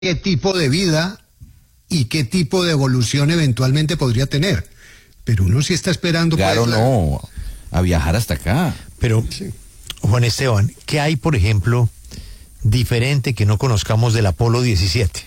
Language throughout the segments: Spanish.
qué tipo de vida y qué tipo de evolución eventualmente podría tener. Pero uno sí está esperando. Claro, pues, no, a viajar hasta acá. Pero, sí. Juan Esteban, ¿qué hay, por ejemplo, diferente que no conozcamos del Apolo 17?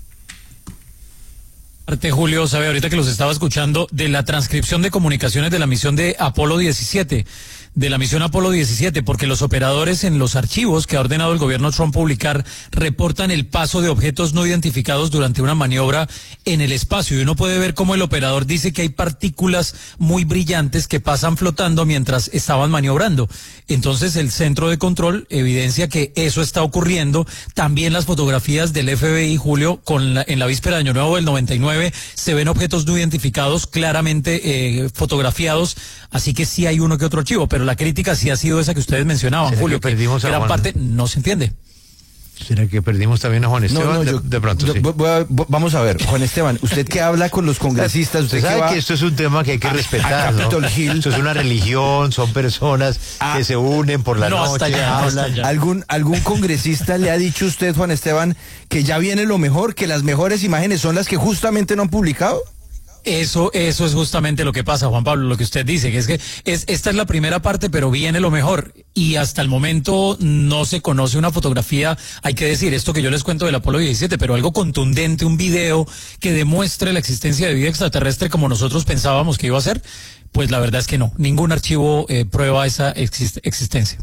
Julio, sabe, ahorita que los estaba escuchando, de la transcripción de comunicaciones de la misión de Apolo 17, de la misión Apolo 17, porque los operadores en los archivos que ha ordenado el gobierno Trump publicar reportan el paso de objetos no identificados durante una maniobra en el espacio, y uno puede ver cómo el operador dice que hay partículas muy brillantes que pasan flotando mientras estaban maniobrando. Entonces el centro de control evidencia que eso está ocurriendo. También las fotografías del FBI, Julio, en la víspera de Año Nuevo del 99, se ven objetos no identificados claramente fotografiados, así que sí hay uno que otro archivo, pero la crítica sí ha sido esa que ustedes mencionaban, Julio, que gran parte no se entiende. ¿Será que perdimos también a Juan Esteban? No, de pronto, sí. Vamos a ver, Juan Esteban, usted que habla con los congresistas, usted sabe que esto es un tema que hay que respetar, ¿no? Esto es una religión, son personas que se unen por la noche, hablan. ¿Algún congresista le ha dicho a usted, Juan Esteban, que ya viene lo mejor, que las mejores imágenes son las que justamente no han publicado? Eso es justamente lo que pasa, Juan Pablo, lo que usted dice, que esta es la primera parte, pero viene lo mejor, y hasta el momento no se conoce una fotografía, hay que decir, esto que yo les cuento del Apolo 17, pero algo contundente, un video que demuestre la existencia de vida extraterrestre como nosotros pensábamos que iba a ser, pues la verdad es que no, ningún archivo prueba esa existencia.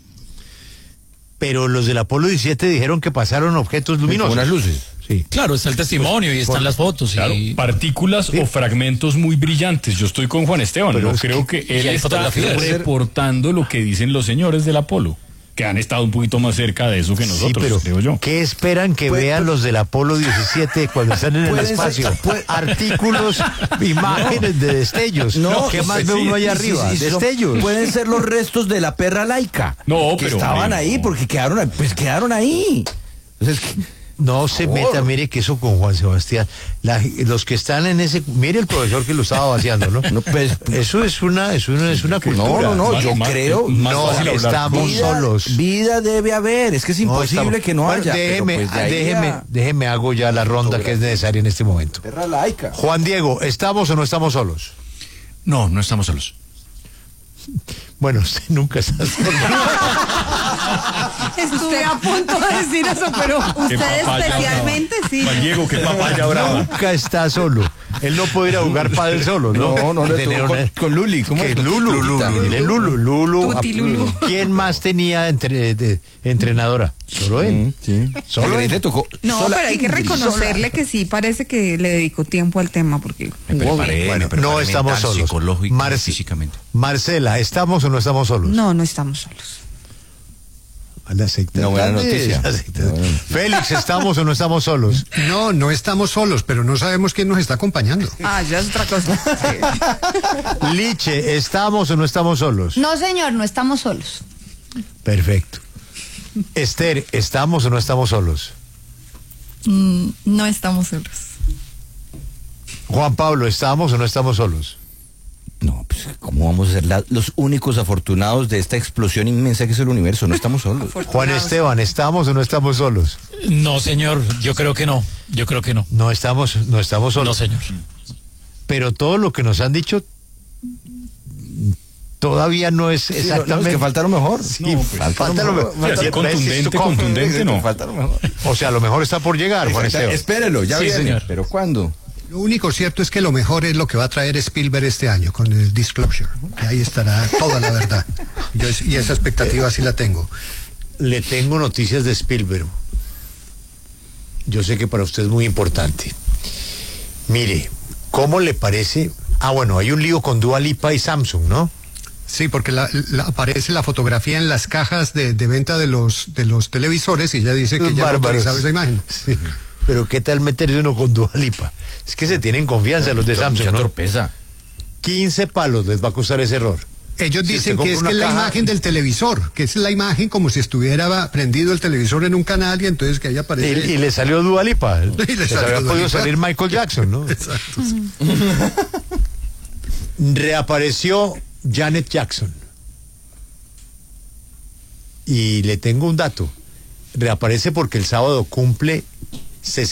Pero los del Apolo 17 dijeron que pasaron objetos luminosos. Unas luces. Sí. Claro, está el testimonio y están las fotos. Claro, partículas o fragmentos muy brillantes. Yo estoy con Juan Esteban, pero creo que él está reportando lo que dicen los señores del Apolo, que han estado un poquito más cerca de eso que nosotros, pero creo yo. ¿Qué esperan que vean los del Apolo 17 cuando están en el espacio? Artículos, imágenes de destellos. No, ¿qué más ve uno allá arriba? Destellos. Pueden ser los restos de la perra laica. No, que pero estaban ahí porque quedaron ahí. Entonces, no se meta, mire que eso con Juan Sebastián, los que están en ese, mire el profesor que lo estaba vaciando, ¿no? Pues, eso es una cultura. No, yo creo, no estamos solos. Vida debe haber, es que es imposible que no haya. Déjeme hago ya la ronda que es necesaria en este momento. Perra laica. Juan Diego, ¿estamos o no estamos solos? No estamos solos. Bueno, usted nunca está solo. Estuve a punto de decir eso, pero usted especialmente sí. Juan Diego, qué papaya brava. Nunca está solo. Él no puede ir a jugar pádel solo, ¿no? No, con Luli. ¿Cómo es? Lulu. ¿Quién más tenía entrenadora? Solo él. Sí. Solo él. Le tocó. No, pero hay que reconocerle que sí, parece que le dedicó tiempo al tema, porque... No estamos solos. Psicológico, físicamente. Marcela, ¿estamos o no estamos solos? No estamos solos. Una buena noticia. Félix, ¿estamos o no estamos solos? No estamos solos, pero no sabemos quién nos está acompañando. Ya es otra cosa. Liche, ¿estamos o no estamos solos? No, señor, no estamos solos. Perfecto. Esther, ¿estamos o no estamos solos? No estamos solos. Juan Pablo, ¿estamos o no estamos solos? No, pues ¿cómo vamos a ser los únicos afortunados de esta explosión inmensa que es el universo? No estamos solos. Juan Esteban, ¿estamos o no estamos solos? No, señor, yo creo que no. No estamos solos. No, señor. Pero todo lo que nos han dicho todavía no es exactamente. Es que falta lo mejor. Sí, falta lo mejor. Contundente, no. Falta lo mejor. O sea, lo mejor está por llegar, Juan Esteban. Espérelo, ya viene. Señor. ¿Pero cuándo? Lo único cierto es que lo mejor es lo que va a traer Spielberg este año con el Disclosure, que ahí estará toda la verdad. Y esa expectativa sí la tengo. Le tengo noticias de Spielberg. Yo sé que para usted es muy importante. Mire, ¿cómo le parece? Bueno, hay un lío con Dua Lipa y Samsung, ¿no? Sí, porque aparece la fotografía en las cajas de venta de los televisores y ella dice que ya no autorizaba esa imagen. Sí. Pero ¿qué tal meterse uno con Dua Lipa? Es que se tienen confianza los de Samsung, ¿no? Torpeza. 15 palos les va a costar ese error. Ellos dicen que es la imagen del televisor, que es la imagen como si estuviera prendido el televisor en un canal y entonces que ahí aparece... Y le salió Dua Lipa. Les había podido salir Michael Jackson, ¿no? Exacto. Reapareció Janet Jackson. Y le tengo un dato. Reaparece porque el sábado cumple 60